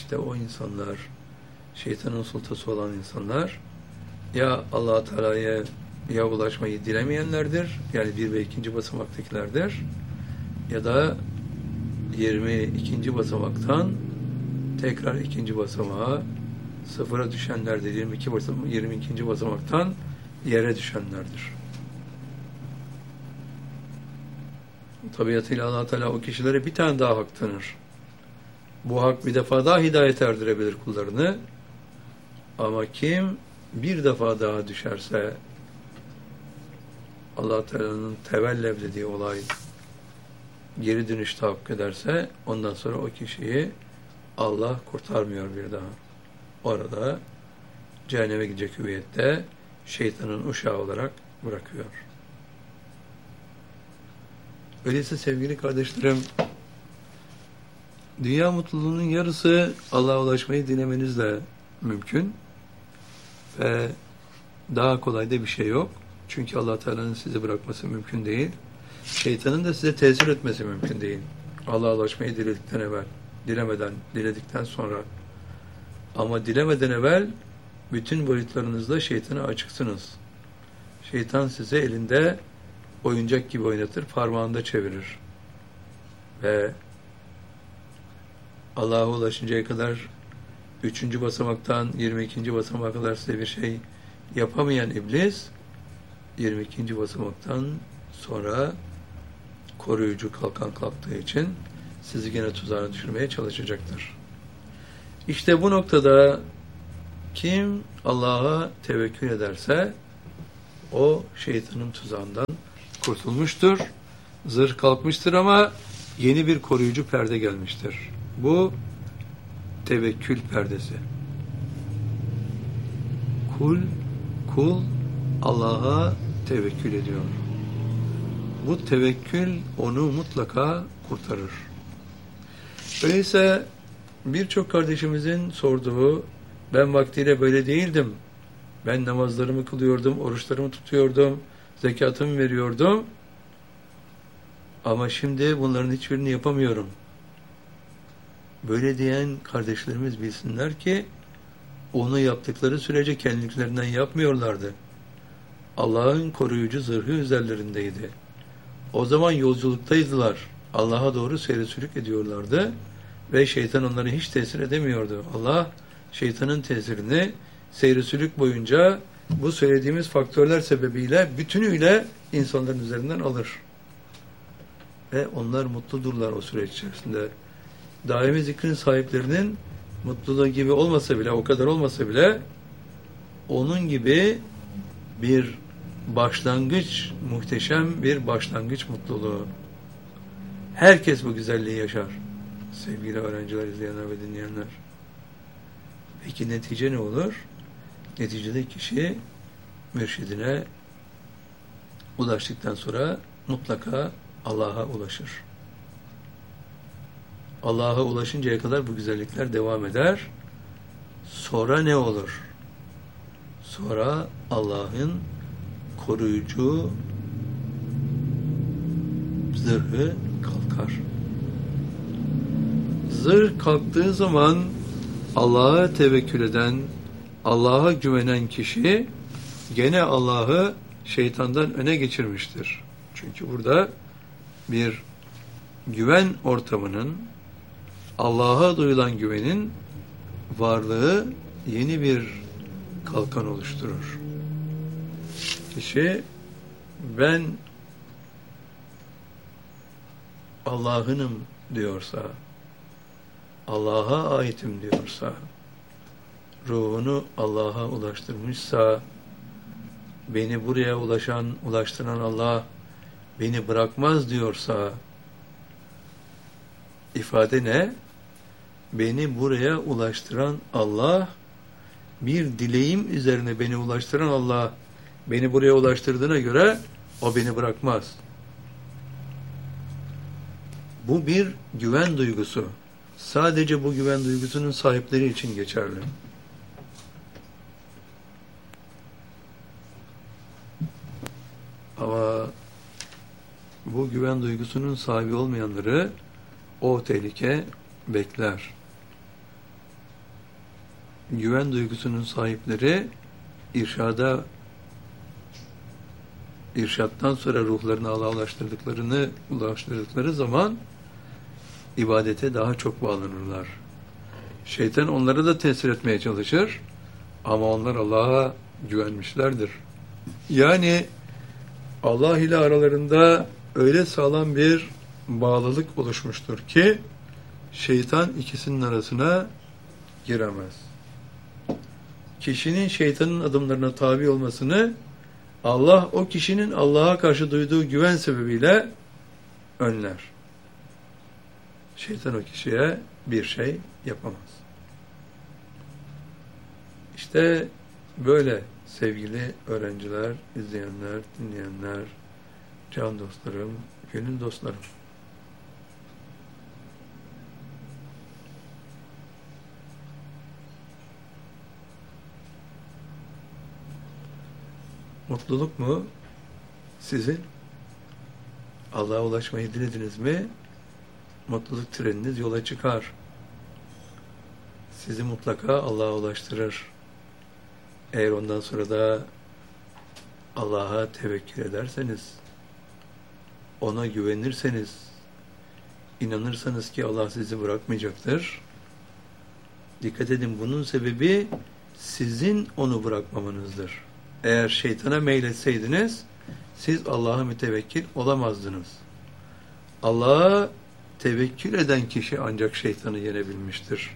İşte o insanlar, şeytanın sultası olan insanlar, ya Allah Teala'ya ya ulaşmayı dilemeyenlerdir, yani 1 ve 2. basamaktakilerdir, ya da 22. basamaktan tekrar 2. basamağa, sıfıra düşenlerdir. 22. basamaktan yere düşenlerdir. Tabiatıyla Allah Teala o kişilere bir tane daha hak tanır. Bu hak bir defa daha hidayet erdirebilir kullarını. Ama kim bir defa daha düşerse, Allah Teala'nın tevellev dediği olay geri dönüş tahakkuk ederse, ondan sonra o kişiyi Allah kurtarmıyor bir daha. Orada cehenneme gidecek hüviyette şeytanın uşağı olarak bırakıyor. Öyleyse sevgili kardeşlerim, dünya mutluluğunun yarısı Allah'a ulaşmayı dilemenizle mümkün ve daha kolay da bir şey yok. Çünkü Allah Teala'nın sizi bırakması mümkün değil. Şeytanın da size tesir etmesi mümkün değil. Allah'a ulaşmayı diledikten evvel, diledikten sonra. Ama dilemeden evvel bütün boyutlarınızda şeytana açıksınız. Şeytan size elinde oyuncak gibi oynatır, parmağında çevirir. Ve Allah'a ulaşıncaya kadar 3. basamaktan 22. basamağa kadar size bir şey yapamayan iblis, 22. basamaktan sonra koruyucu kalkan kalktığı için sizi gene tuzağına düşürmeye çalışacaktır. İşte bu noktada kim Allah'a tevekkül ederse o şeytanın tuzağından kurtulmuştur. Zırh kalkmıştır ama yeni bir koruyucu perde gelmiştir. Bu tevekkül perdesi. Kul Allah'a tevekkül ediyor. Bu tevekkül onu mutlaka kurtarır. Öyleyse birçok kardeşimizin sorduğu, ben vaktiyle böyle değildim, ben namazlarımı kılıyordum, oruçlarımı tutuyordum, zekatımı veriyordum, ama şimdi bunların hiçbirini yapamıyorum. Böyle diyen kardeşlerimiz bilsinler ki, onu yaptıkları sürece kendiliklerinden yapmıyorlardı. Allah'ın koruyucu zırhı üzerlerindeydi. O zaman yolculuktaydılar. Allah'a doğru seyresülük ediyorlardı ve şeytan onlara hiç tesir edemiyordu. Allah şeytanın tesirini seyresülük boyunca bu söylediğimiz faktörler sebebiyle bütünüyle insanların üzerinden alır. Ve onlar mutludurlar o süreç içerisinde. Daimi zikrin sahiplerinin mutluluğu gibi olmasa bile, o kadar olmasa bile, onun gibi bir başlangıç, muhteşem bir başlangıç mutluluğu. Herkes bu güzelliği yaşar. Sevgili öğrenciler, izleyenler ve dinleyenler. Peki netice ne olur? Neticede kişi mürşidine ulaştıktan sonra mutlaka Allah'a ulaşır. Allah'a ulaşıncaya kadar bu güzellikler devam eder. Sonra ne olur? Sonra Allah'ın koruyucu zırhı kalkar. Zırh kalktığı zaman Allah'a tevekkül eden, Allah'a güvenen kişi gene Allah'ı şeytandan öne geçirmiştir. Çünkü burada bir güven ortamının, Allah'a duyulan güvenin varlığı yeni bir kalkan oluşturur. Kişi ben Allah'ınım diyorsa, Allah'a aitim diyorsa, ruhunu Allah'a ulaştırmışsa, beni buraya ulaştıran Allah beni bırakmaz diyorsa, ifade ne? Beni buraya ulaştıran Allah, bir dileğim üzerine beni ulaştıran Allah, beni buraya ulaştırdığına göre o beni bırakmaz. Bu bir güven duygusu. Sadece bu güven duygusunun sahipleri için geçerli. Ama bu güven duygusunun sahibi olmayanları o tehlike bekler. güven duygusunun sahipleri irşattan sonra ruhlarını Allah'a ulaştırdıkları zaman ibadete daha çok bağlanırlar. Şeytan onlara da tesir etmeye çalışır ama onlar Allah'a güvenmişlerdir. Yani Allah ile aralarında öyle sağlam bir bağlılık oluşmuştur ki şeytan ikisinin arasına giremez. Kişinin şeytanın adımlarına tabi olmasını Allah o kişinin Allah'a karşı duyduğu güven sebebiyle önler. Şeytan o kişiye bir şey yapamaz. İşte böyle sevgili öğrenciler, izleyenler, dinleyenler, can dostlarım, gönül dostlarım. Mutluluk mu? Sizin Allah'a ulaşmayı dilediniz mi? Mutluluk treniniz yola çıkar. Sizi mutlaka Allah'a ulaştırır. Eğer ondan sonra da Allah'a tevekkül ederseniz, ona güvenirseniz, inanırsanız ki Allah sizi bırakmayacaktır. Dikkat edin, bunun sebebi sizin onu bırakmamanızdır. Eğer şeytana meyletseydiniz, siz Allah'a mütevekkil olamazdınız. Allah'a tevekkül eden kişi ancak şeytanı yenebilmiştir.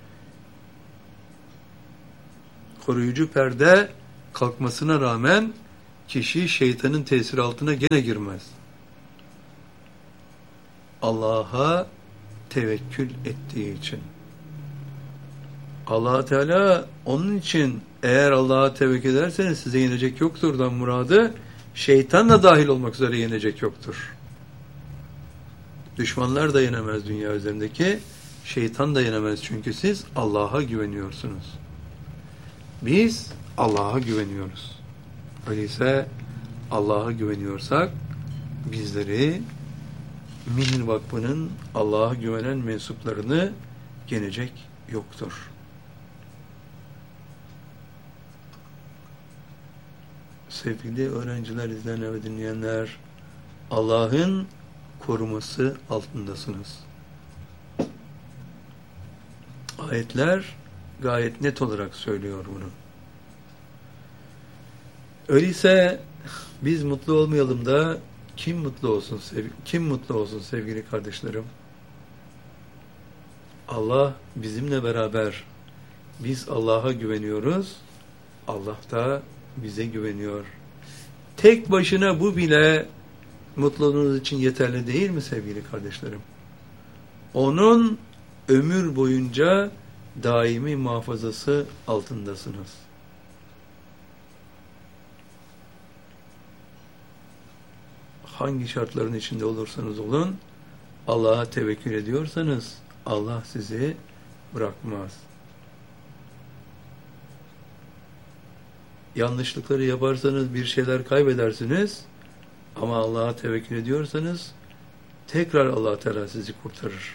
Koruyucu perde kalkmasına rağmen kişi şeytanın tesiri altına gene girmez. Allah'a tevekkül ettiği için. Allah Teala onun için eğer Allah'a tevekkül ederseniz size yenecek yoktur'dan muradı şeytan da dahil olmak üzere yenecek yoktur. Düşmanlar da yenemez dünya üzerindeki, şeytan da yenemez çünkü siz Allah'a güveniyorsunuz. Biz Allah'a güveniyoruz. Öyleyse Allah'a güveniyorsak bizleri Minir Vakfı'nın Allah'a güvenen mensuplarını yenecek yoktur. Sevgili öğrenciler, izleyenler ve dinleyenler, Allah'ın koruması altındasınız. Ayetler gayet net olarak söylüyor bunu. Öyleyse biz mutlu olmayalım da kim mutlu olsun sevgili kardeşlerim? Allah bizimle beraber. Biz Allah'a güveniyoruz. Allah da bize güveniyor. Tek başına bu bile mutluluğunuz için yeterli değil mi sevgili kardeşlerim? Onun ömür boyunca daimi muhafazası altındasınız. Hangi şartların içinde olursanız olun, Allah'a tevekkül ediyorsanız Allah sizi bırakmaz. Yanlışlıkları yaparsanız bir şeyler kaybedersiniz ama Allah'a tevekkül ediyorsanız tekrar Allah Teala sizi kurtarır.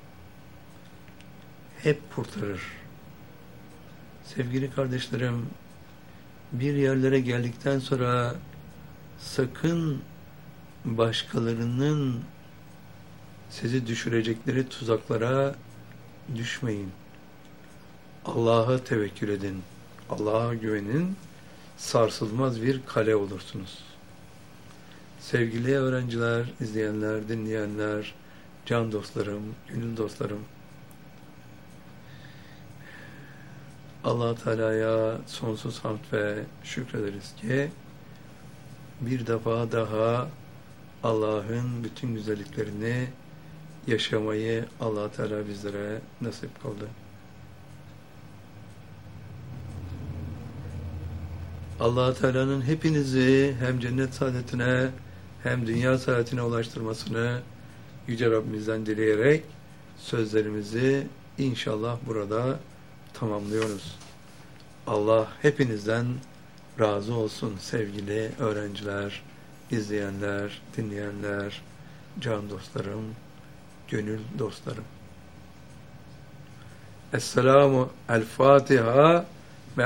Hep kurtarır. Sevgili kardeşlerim, bir yerlere geldikten sonra sakın başkalarının sizi düşürecekleri tuzaklara düşmeyin. Allah'a tevekkül edin. Allah'a güvenin. Sarsılmaz bir kale olursunuz. Sevgili öğrenciler, izleyenler, dinleyenler, can dostlarım, gönül dostlarım, Allah Teala'ya sonsuz hamd ve şükrederiz ki bir defa daha Allah'ın bütün güzelliklerini yaşamayı Allah Teala bizlere nasip kıldı. Allah Teala'nın hepinizi hem cennet saadetine hem dünya saadetine ulaştırmasını Yüce Rabbimizden dileyerek sözlerimizi inşallah burada tamamlıyoruz. Allah hepinizden razı olsun sevgili öğrenciler, izleyenler, dinleyenler, can dostlarım, gönül dostlarım. Esselamu El Fatiha.